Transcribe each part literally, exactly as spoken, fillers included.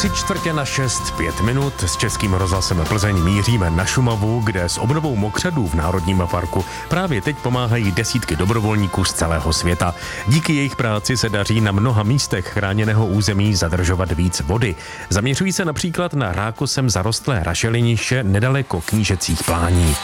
Tři čtvrtě na šest, pět minut. S Českým rozhlasem Plzeň míříme na Šumavu, kde s obnovou mokřadů v Národním parku právě teď pomáhají desítky dobrovolníků z celého světa. Díky jejich práci se daří na mnoha místech chráněného území zadržovat víc vody. Zaměřují se například na rákosem zarostlé rašeliniště nedaleko Knížecích Plání.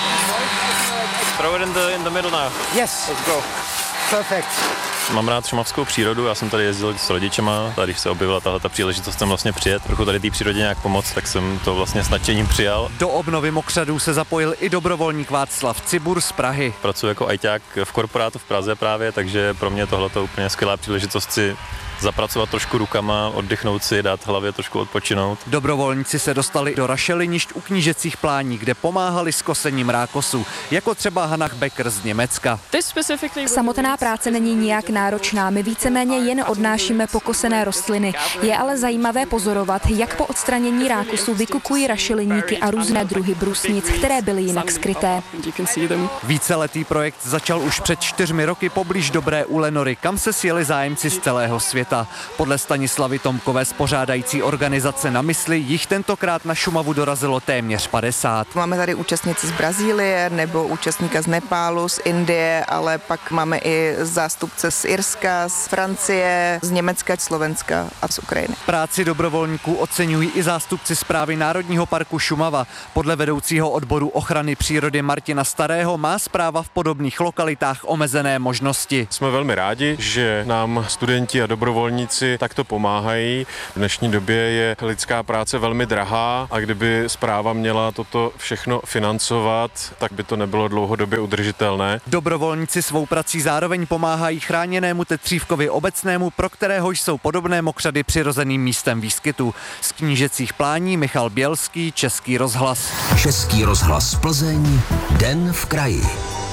Throw it in the, in the middle now. Yes. Let's go. Perfect. Mám rád šumavskou přírodu, já jsem tady jezdil s rodičema, tady se objevila tahle ta příležitost jsem vlastně přijet, trochu tady té přírodě nějak pomoct, tak jsem to vlastně s nadšením přijal. Do obnovy mokřadů se zapojil i dobrovolník Václav Cibur z Prahy. Pracuji jako ajťák v korporátu v Praze právě, takže pro mě tohle je úplně skvělá příležitost si zapracovat trošku rukama, oddychnout si, dát hlavě trošku odpočinout. Dobrovolníci se dostali do rašelinišť u Knížecích Plání, kde pomáhali s kosením rákosů, jako třeba Hannah Becker z Německa. Samotná práce není nijak náročná, my víceméně jen odnášíme pokosené rostliny. Je ale zajímavé pozorovat, jak po odstranění rákosů vykukují rašeliníky a různé druhy brusnic, které byly jinak skryté. Víceletý projekt začal už před čtyřmi roky poblíž Dobré u Lenory, kam se sjeli zájemci z celého světa. Podle Stanislavy Tomkové z pořádající organizace Na mysli jich tentokrát na Šumavu dorazilo téměř padesát. Máme tady účastnice z Brazílie nebo účastníka z Nepálu, z Indie, ale pak máme i zástupce z Irska, z Francie, z Německa, Slovenska a z Ukrajiny. Práci dobrovolníků oceňují i zástupci Správy Národního parku Šumava. Podle vedoucího odboru ochrany přírody Martina Starého má správa v podobných lokalitách omezené možnosti. Jsme velmi rádi, že nám studenti a dobrovolníci takto pomáhají. V dnešní době je lidská práce velmi drahá a kdyby správa měla toto všechno financovat, tak by to nebylo dlouhodobě udržitelné. Dobrovolníci svou prací zároveň pomáhají chráněnému Tetřívkovi obecnému, pro kterého jsou podobné mokřady přirozeným místem výskytu. Z Knížecích Plání Michal Bělský, Český rozhlas. Český rozhlas Plzeň, Den v kraji.